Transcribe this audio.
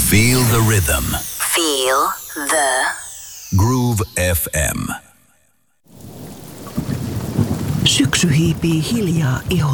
Feel the rhythm. Feel the Groove FM. Syksy hiipii hiljaa iholle.